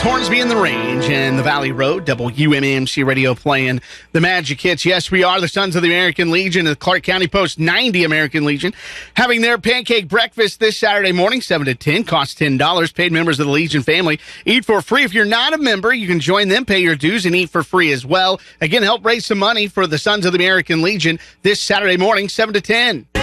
Hornsby in the Range and the Valley Road, WMMC Radio playing the Magic Hits. Yes, we are the Sons of the American Legion, the Clark County Post 90 American Legion, having their pancake breakfast this Saturday morning, 7 to 10, costs $10. Paid members of the Legion family eat for free. If you're not a member, you can join them, pay your dues, and eat for free as well. Again, help raise some money for the Sons of the American Legion this Saturday morning, 7 to 10.